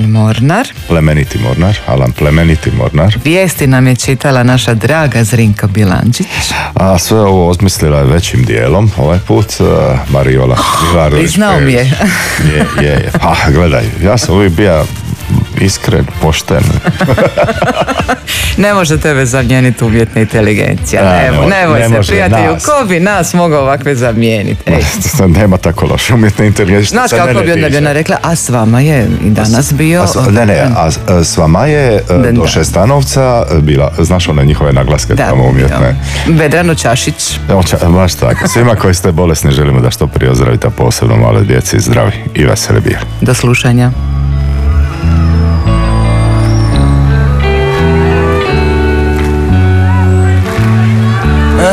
Alan Mornar. Plemeniti Mornar, Alan Plemeniti Mornar. Vijesti nam je čitala naša draga Zrinka Bilandžić. A sve ovo osmislila je većim dijelom ovaj put Mariola Milarović. I znao mi je. Je. Pa gledaj, ja sam uvijek bio iskren, pošten. Ne može tebe zamijeniti umjetna inteligencija. Nemoj se, prijatelju, ko bi nas mogao ovakve zamijeniti? Nema tako loše umjetna inteligencija. Znaš kako bi onda Ljena rekla, a s vama je i danas bio... S vama je do Šestanovca bila, znaš one njihove naglaske tamo umjetne. Vedrano Čašić. Baš tako. Svima koji ste bolesni želimo da što prije ozdravite, a posebno male djeci zdravi i veseli bili. Do slušanja.